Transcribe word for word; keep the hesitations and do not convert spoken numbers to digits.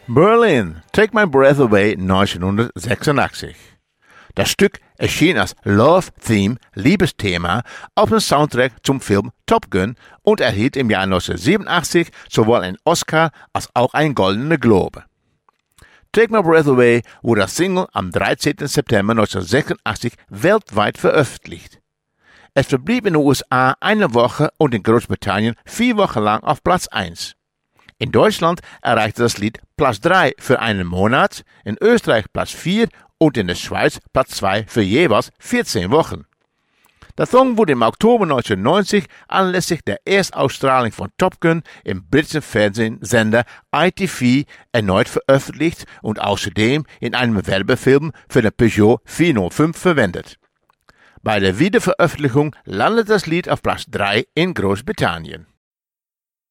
Berlin, Take My Breath Away neunzehnhundertsechsundachtzig. Das Stück erschien als Love Theme, Liebesthema, auf dem Soundtrack zum Film Top Gun und erhielt im Jahr neunzehnhundertsiebenundachtzig sowohl einen Oscar als auch einen Goldene Globe. Take My Breath Away wurde als Single am dreizehnten September neunzehnhundertsechsundachtzig weltweit veröffentlicht. Es verblieb in den U S A eine Woche und in Großbritannien vier Wochen lang auf Platz eins. In Deutschland erreichte das Lied Platz drei für einen Monat, in Österreich Platz vier und in der Schweiz Platz zwei für jeweils vierzehn Wochen. Der Song wurde im Oktober neunzehnhundertneunzig anlässlich der Erstausstrahlung von Top Gun im britischen Fernsehsender I T V erneut veröffentlicht und außerdem in einem Werbefilm für den Peugeot vierhundertfünf verwendet. Bei der Wiederveröffentlichung landete das Lied auf Platz drei in Großbritannien.